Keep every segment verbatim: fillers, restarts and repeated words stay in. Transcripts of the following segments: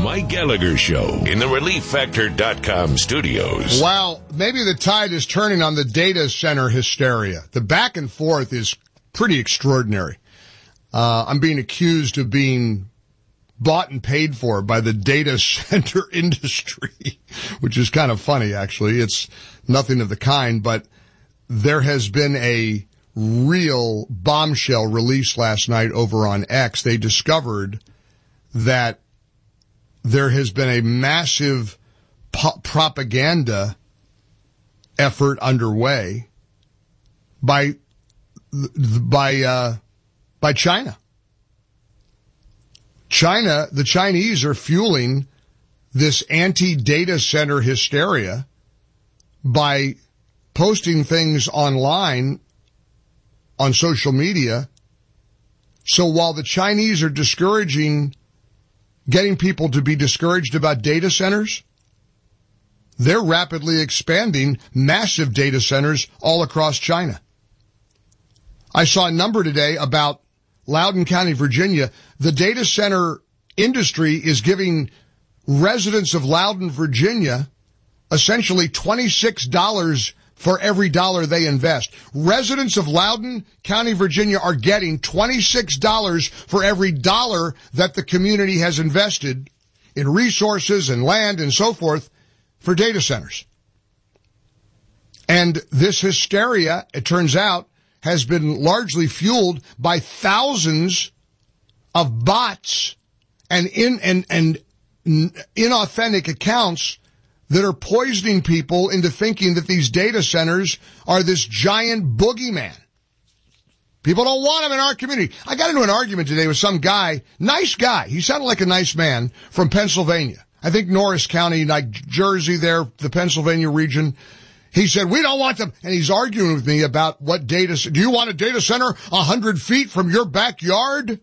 Mike Gallagher Show in the Relief Factor dot com studios. Well, maybe the tide is turning on the data center hysteria. The back and forth is pretty extraordinary. Uh, I'm being accused of being bought and paid for by the data center industry, which is kind of funny, actually. It's nothing of the kind, but there has been a real bombshell released last night over on X. They discovered that there has been a massive po- propaganda effort underway by by uh, by China. China, the Chinese are fueling this anti-data center hysteria by posting things online on social media. So while the Chinese are discouraging, getting people to be discouraged about data centers, they're rapidly expanding massive data centers all across China. I saw a number today about Loudoun County, Virginia. The data center industry is giving residents of Loudoun, Virginia, essentially twenty-six dollars for every dollar they invest. Residents of Loudoun County, Virginia are getting twenty-six dollars for every dollar that the community has invested in resources and land and so forth for data centers. And this hysteria, it turns out, has been largely fueled by thousands of bots and in and and inauthentic accounts that are poisoning people into thinking that these data centers are this giant boogeyman. People don't want them in our community. I got into an argument today with some guy, nice guy. He sounded like a nice man from Pennsylvania. I think Norris County, like Jersey there, the Pennsylvania region. He said, we don't want them. And he's arguing with me about what data, do you want a data center a hundred feet from your backyard?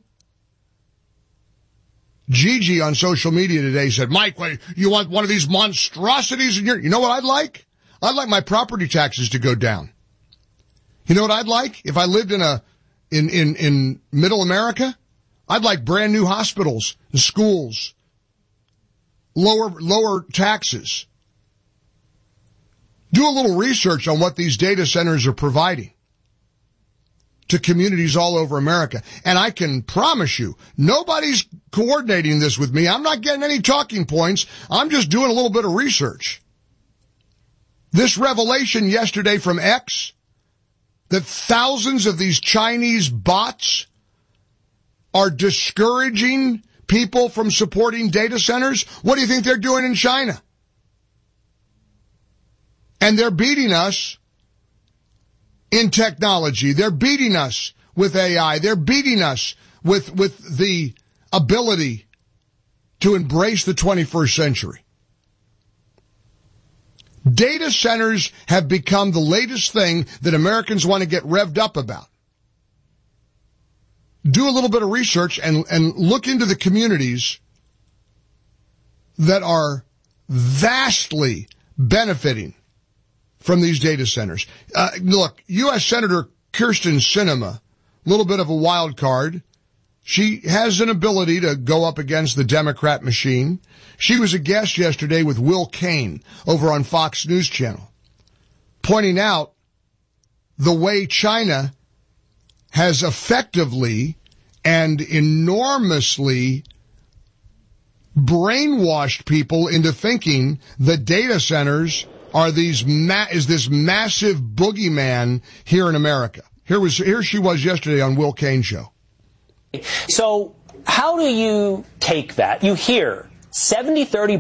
Gigi on social media today said, Mike, what, you want one of these monstrosities in your, you know what I'd like? I'd like my property taxes to go down. You know what I'd like? If I lived in a, in, in, in middle America, I'd like brand new hospitals and schools, lower, lower taxes. Do a little research on what these data centers are providing to communities all over America. And I can promise you, nobody's coordinating this with me. I'm not getting any talking points. I'm just doing a little bit of research. This revelation yesterday from X, that thousands of these Chinese bots are discouraging people from supporting data centers. What do you think they're doing in China? And they're beating us in technology. They're beating us with A I. They're beating us with, with the ability to embrace the twenty-first century. Data centers have become the latest thing that Americans want to get revved up about. Do a little bit of research and, and look into the communities that are vastly benefiting from these data centers. Uh, look, U S Senator Kyrsten Sinema, a little bit of a wild card. She has an ability to go up against the Democrat machine. She was a guest yesterday with Will Cain over on Fox News Channel, pointing out the way China has effectively and enormously brainwashed people into thinking that data centers are these ma- is this massive boogeyman here in America. Here was here she was yesterday on Will Cain Show. So how do you take that? You hear seventy thirty